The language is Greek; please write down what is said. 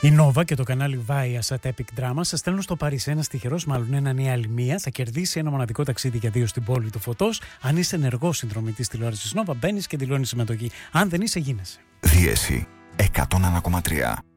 Η Νόβα και το κανάλι Viasat Epic Drama σας στέλνουν στο Παρίσι. Ένας τυχερός, μάλλον ένα νέα αλημία, θα κερδίσει ένα μοναδικό ταξίδι για 2 στην πόλη του φωτός. Αν είσαι ενεργός συνδρομητής τηλεόρασης Νόβα, μπαίνεις και δηλώνεις συμμετοχή. Αν δεν είσαι, γίνεσαι. Δίεση 101,3.